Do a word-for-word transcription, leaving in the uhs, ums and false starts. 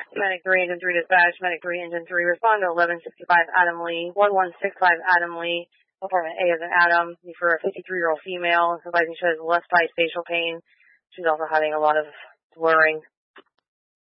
Medic three, Engine three dispatch. Medic three, Engine three, respond to eleven sixty-five Adam Lee. one one six five Adam Lee. Apartment A is an Adam. For a fifty-three-year-old female. Advising she has left side facial pain. She's also having a lot of blurring.